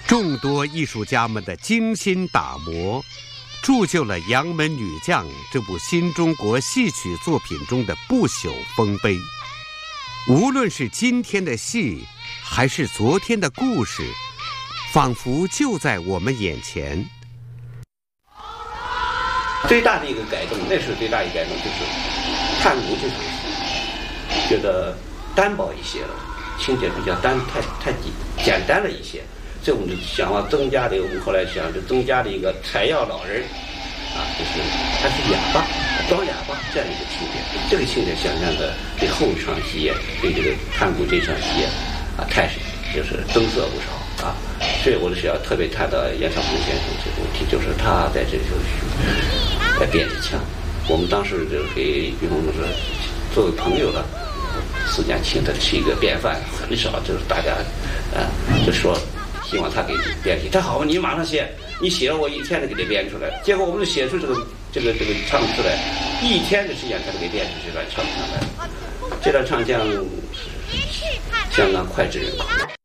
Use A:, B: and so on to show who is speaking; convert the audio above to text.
A: 众多艺术家们的精心打磨，铸就了《杨门女将》这部新中国戏曲作品中的不朽丰碑。无论是今天的戏，还是昨天的故事，仿佛就在我们眼前。
B: 最大的一个改动，那时候最大一个改动就是探谷这场戏，觉得单薄一些了，情节比较太简单了一些，所以我们就想要增加的，我们后来想就增加了一个采药老人，就是他是哑巴，装哑巴这样一个情节。这个情节想象的对后场戏对这个探谷这场戏就是增色不少啊。所以我是要特别谈到严长鹏先生这个问题，就是他在这里在编织腔。我们当时就给于洪说，作为朋友了，4年请他吃一个便饭，很少就是大家就说希望他给编辑。他好，你马上写，你写了我1天就给他编出来。结果我们就写出这个唱出来，1天的时间他就给编出这段唱腔来。这段唱腔相当脍炙人口。